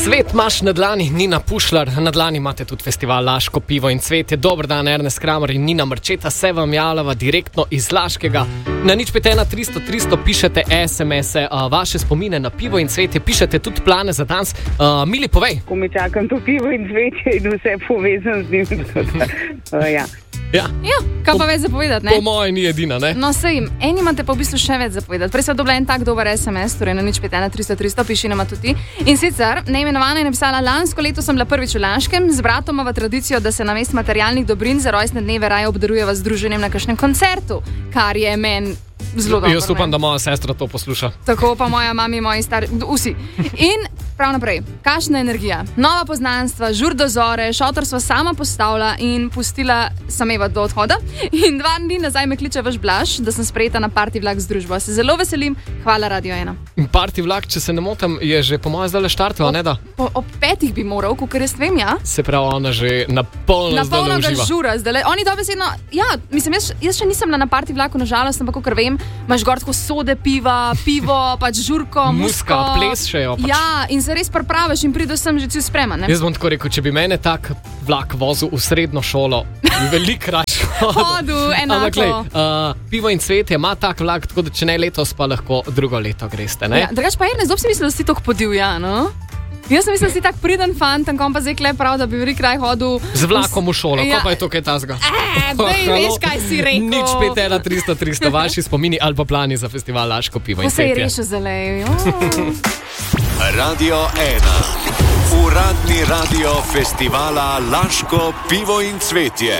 Svet imaš na dlani, Nina Pušlar, na dlani imate tudi festival Laško pivo in cvetje. Dober dan, Ernest Kramer in Nina Marčeta, se vam javljava direktno iz Laškega. Na 051 300 300 pišete SMS-e, vaše spomine na pivo in cvetje, pišete tudi plane za danes. Mili, povej. Ko mi čakam to pivo in cvetje in vse povezan z njim. Ja, kaj pa več zapovedati, ne? Po moje ni edina, ne? No, sej, eni imate pa v bistvu še več zapovedati. Prej sva dobila en tak dober SMS, torej na 051 300 300, piši nama tudi. In sicer, neimenovana je napisala, lansko leto sem bila prvič v Laškem, z bratom imava tradicijo, da se namesto materialnih dobrin za rojstne dneve raje obdarujeva z druženjem na kakšnem koncertu, kar je meni zelo dobro. Jaz upam, da moja sestra to posluša. Tako pa moja mami, moji stari, vsi. In prav naprej, kakšna energija, nova poznanstva, žur do zore, šotor sva sama postavila in pustila sameva do odhoda. In 2 dni nazaj me kliče vaš Blaž, da sem sprejeta na party vlak z družbo. Se zelo veselim, hvala Radio 1. Party vlak, če se ne motim, je že po mojem zdaj štartila, ne da? Ob 5 bi moral, kakor jaz vem, ja. Se pravi, ona že na polno ga žura zdaj. Oni dobesedno, ja, mislim, jaz še nisem bila na party vlaku, nažalost, ampak kakor vem, imaš gor tako sode piva, pivo, pač žurko, musko. Ples še jo pač. Ja, in se res pripraviš in prideš sem že cel spreman, ne? Jaz bom tako rekel, če bi mene tak vlak vozil v srednjo šolo, bi veliko krajšo. Enako. Ampak glej, pivo in cvetje ima tak vlak, tako da če ne letos, pa lahko drugo leto greste, ne? Ja, drugač pa Ernest, si mislil, da si tako podivja, no? Jaz sem mislil, da si tak priden fant, tam pa zdaj klep prav, da bi veliko kraj hodil z vlakom v šolo, ja. Ko pa je to kaj tazga? Dej, veš, kaj si rekel. 051 300 300, vaši spomini ali pa plani za festival Laško pivo in cvetje. Pa se je rešil zalej. Radio 1, uradni radio festivala Laško pivo in cvetje.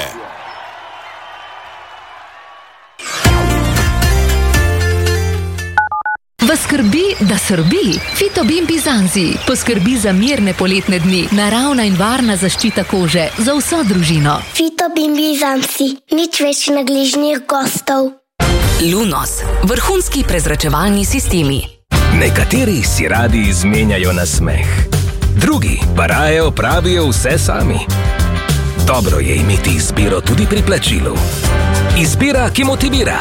Vas skrbi, da srbi? Fitobin Bizanzi poskrbi za mirne poletne dni, naravna in varna zaščita kože za vso družino. Fitobin Bizanzi, nič več nagližnih gostov. Lunos, vrhunski prezračevalni sistemi. Nekateri si radi izmenjajo na smeh, drugi pa raje opravijo vse sami. Dobro je imeti izbiro tudi pri plačilu. Izbira, ki motivira.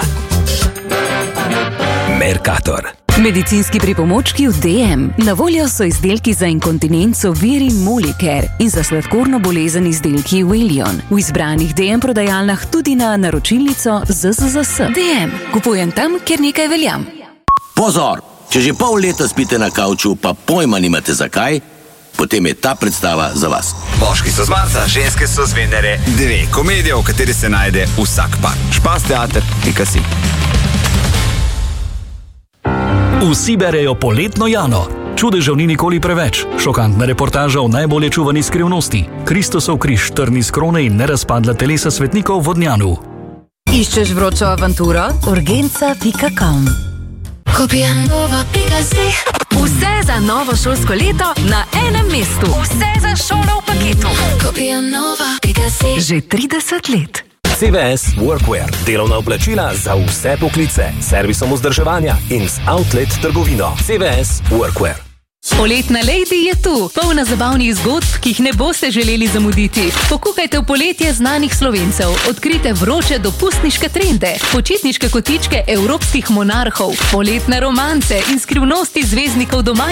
Mercator. Medicinski pripomočki v DM. Na voljo so izdelki za inkontinenco Viri Molicare in za sladkorno bolezen izdelki Willion. V izbranih DM prodajalnah tudi na naročilnico ZZZS. DM. Kupujem tam, kjer nekaj veljam. Pozor! Če že pol leta spite na kavču, pa pojma nimate zakaj, potem je ta predstava za vas. Moški so z Marsa, ženske so z Venere. 2 komedije, v kateri se najde vsak par. Špas teater in kasi. Vsi berejo Poletno Jano. Čudežev ni nikoli preveč. Šokantna reportaža o najbolje čuvani skrivnosti. Kristusov križ, trni z krone in nerazpadla telesa svetnikov v Vodnjanu. Iščeš vročo avanturo? Urgenca.com. Vse za novo šolsko leto na enem mestu. Vse za šolo v paketu. Že 30 let. CVS Workwear. Delovna oblačila za vse poklice. Servisom vzdrževanja in z outlet trgovino. CVS Workwear. Poletna Lady je tu, polna zabavnih zgodb, ki jih ne boste želeli zamuditi. Pokukajte v poletje znanih Slovencev, odkrite vroče dopustniške trende, počitniške kotičke evropskih monarhov, poletne romance in skrivnosti zvezdnikov doma